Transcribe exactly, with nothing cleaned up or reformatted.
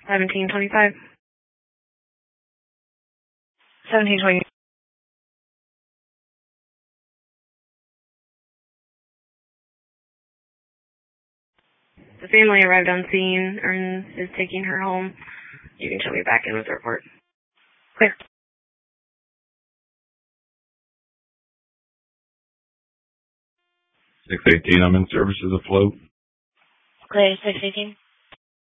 seventeen twenty-five. seventeen twenty. The family arrived on scene and is taking her home. You can show me back in with the report. Clear. six eighteen, I'm in services afloat. Clear, six eighteen.